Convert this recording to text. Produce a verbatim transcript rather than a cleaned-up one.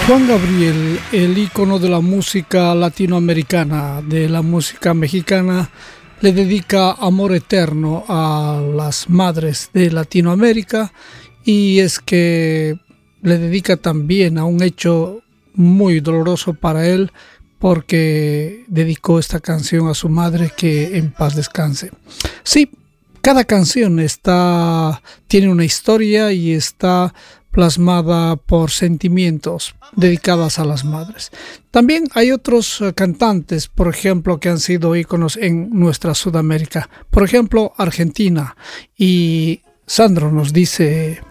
Juan Gabriel, el ícono de la música latinoamericana, de la música mexicana, le dedica amor eterno a las madres de Latinoamérica, y es que le dedica también a un hecho muy doloroso para él, porque dedicó esta canción a su madre, que en paz descanse. Sí, cada canción está, tiene una historia y está plasmada por sentimientos dedicadas a las madres. También hay otros uh, cantantes, por ejemplo, que han sido íconos en nuestra Sudamérica, por ejemplo, Argentina. Y Sandro nos dice...